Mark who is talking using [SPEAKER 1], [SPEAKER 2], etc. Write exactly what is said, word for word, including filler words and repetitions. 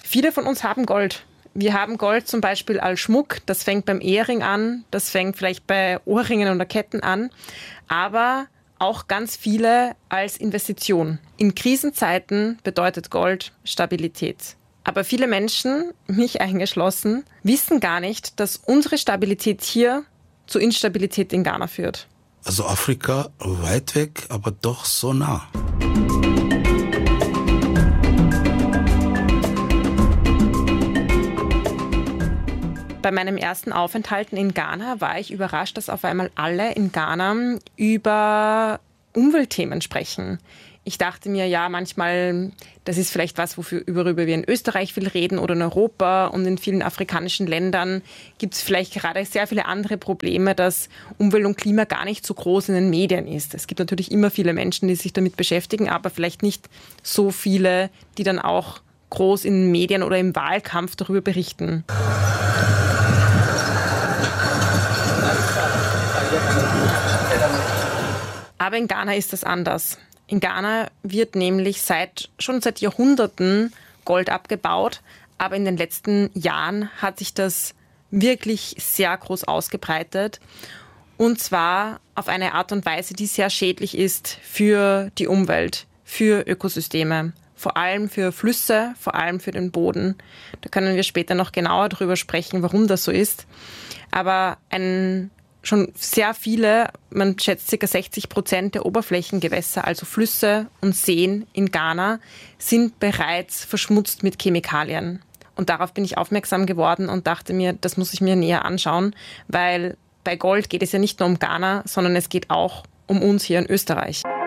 [SPEAKER 1] Viele von uns haben Gold. Wir haben Gold zum Beispiel als Schmuck. Das fängt beim Ehering an, das fängt vielleicht bei Ohrringen oder Ketten an. Aber auch ganz viele als Investition. In Krisenzeiten bedeutet Gold Stabilität. Aber viele Menschen, mich eingeschlossen, wissen gar nicht, dass unsere Stabilität hier zu Instabilität in Ghana führt.
[SPEAKER 2] Also Afrika weit weg, aber doch so nah.
[SPEAKER 1] Bei meinem ersten Aufenthalt in Ghana war ich überrascht, dass auf einmal alle in Ghana über Umweltthemen sprechen. Ich dachte mir, ja, manchmal, das ist vielleicht was, wofür, worüber wir in Österreich viel reden oder in Europa, und in vielen afrikanischen Ländern gibt es vielleicht gerade sehr viele andere Probleme, dass Umwelt und Klima gar nicht so groß in den Medien ist. Es gibt natürlich immer viele Menschen, die sich damit beschäftigen, aber vielleicht nicht so viele, die dann auch groß in den Medien oder im Wahlkampf darüber berichten. Aber in Ghana ist das anders. In Ghana wird nämlich seit, schon seit Jahrhunderten Gold abgebaut, aber in den letzten Jahren hat sich das wirklich sehr groß ausgebreitet, und zwar auf eine Art und Weise, die sehr schädlich ist für die Umwelt, für Ökosysteme, vor allem für Flüsse, vor allem für den Boden. Da können wir später noch genauer drüber sprechen, warum das so ist. Aber ein Schon sehr viele, man schätzt ca. sechzig Prozent der Oberflächengewässer, also Flüsse und Seen in Ghana, sind bereits verschmutzt mit Chemikalien. Und darauf bin ich aufmerksam geworden und dachte mir, das muss ich mir näher anschauen, weil bei Gold geht es ja nicht nur um Ghana, sondern es geht auch um uns hier in Österreich.